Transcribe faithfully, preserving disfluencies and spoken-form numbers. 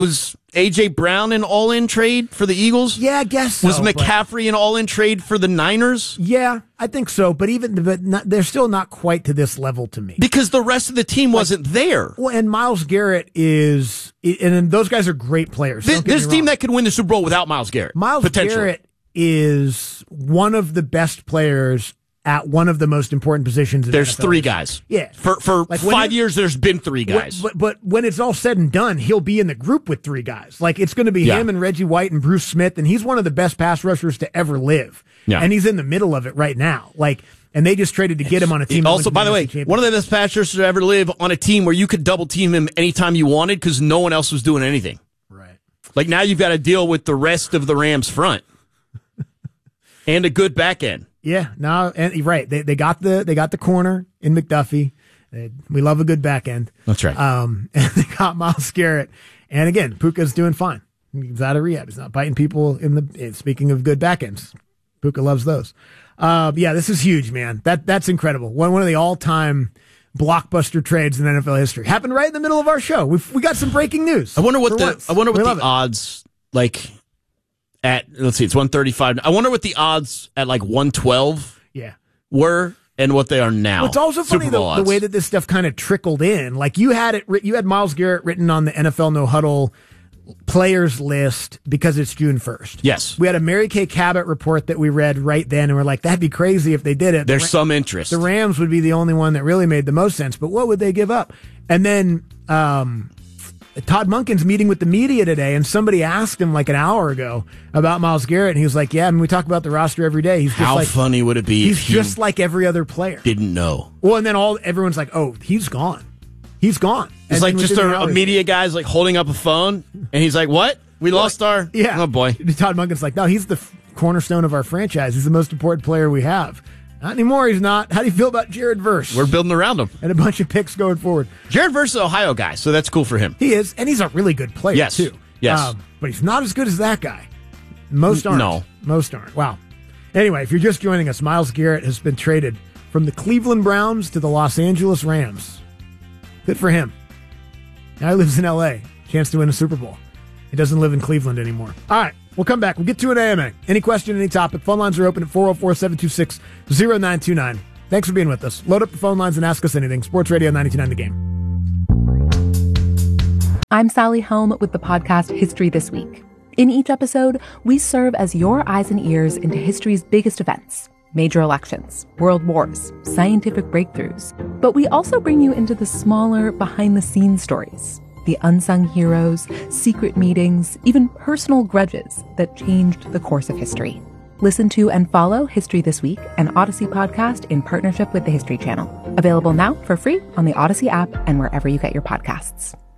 Was A J. Brown an all-in trade for the Eagles? Yeah, I guess so. Was McCaffrey an all-in trade for the Niners? Yeah, I think so. But even but not, they're still not quite to this level to me. Because the rest of the team wasn't like, there. Well, and Myles Garrett is, and those guys are great players. This, this team that could win the Super Bowl without Myles Garrett. Myles Garrett is one of the best players at one of the most important positions in There's N F L three history. guys. Yeah. For for like five years, there's been three guys. But, but when it's all said and done, he'll be in the group with three guys. Like, it's going to be yeah. him and Reggie White and Bruce Smith, and he's one of the best pass rushers to ever live. Yeah. And he's in the middle of it right now. Like, and they just traded to get him on a team. Also, by the way, one of the best pass rushers to ever live on a team where you could double team him anytime you wanted because no one else was doing anything. Right. Like, now you've got to deal with the rest of the Rams front and a good back end. Yeah, no, and right. They they got the they got the corner in McDuffie. They, we love a good back end. That's right. Um, and they got Myles Garrett. And again, Puka's doing fine. He's out of rehab. He's not biting people in the. Speaking of good back ends, Puka loves those. Uh, yeah, this is huge, man. That that's incredible. One one of the all time blockbuster trades in N F L history happened right in the middle of our show. We we got some breaking news. I wonder what the once. I wonder what we the odds like. At let's see, it's one thirty-five. I wonder what the odds at like one twelve yeah. were and what they are now. Well, it's also funny the, the way that this stuff kind of trickled in. Like you had it, you had Myles Garrett written on the N F L No Huddle players list because it's June first. Yes, we had a Mary Kay Cabot report that we read right then, and we're like, that'd be crazy if they did it. There's the, some interest. The Rams would be the only one that really made the most sense, but what would they give up? And then. um Todd Monken's meeting with the media today, and somebody asked him like an hour ago about Myles Garrett, and he was like, yeah, I mean, we talk about the roster every day. He's just How like, funny would it be He's if he just like every other player. Didn't know. Well, and then all everyone's like, oh, he's gone. He's gone. It's and like just a, a media guy's like holding up a phone, and he's like, what? We well, lost our... Yeah. Oh, boy. Todd Monken's like, no, he's the f- cornerstone of our franchise. He's the most important player we have. Not anymore, he's not. How do you feel about Jared Verse? We're building around him. And a bunch of picks going forward. Jared Verse is an Ohio guy, so that's cool for him. He is, and he's a really good player, yes. too. Yes. Um, but he's not as good as that guy. Most aren't. No. Most aren't. Wow. Anyway, if you're just joining us, Myles Garrett has been traded from the Cleveland Browns to the Los Angeles Rams. Good for him. Now he lives in L A. Chance to win a Super Bowl. He doesn't live in Cleveland anymore. All right. We'll come back. We'll get to an A M A. Any question, any topic. Phone lines are open at four oh four, seven two six, oh nine two nine. Thanks for being with us. Load up the phone lines and ask us anything. Sports Radio ninety-two point nine The Game. I'm Sally Helm with the podcast History This Week. In each episode, we serve as your eyes and ears into history's biggest events. Major elections, world wars, scientific breakthroughs. But we also bring you into the smaller, behind-the-scenes stories. The unsung heroes, secret meetings, even personal grudges that changed the course of history. Listen to and follow History This Week, an Odyssey podcast in partnership with the History Channel. Available now for free on the Odyssey app and wherever you get your podcasts.